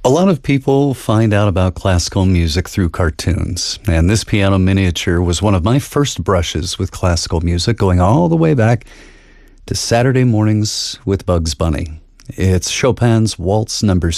A lot of people find out about classical music through cartoons, and this piano miniature was one of my first brushes with classical music, going all the way back to Saturday Mornings with Bugs Bunny. It's Chopin's Waltz No.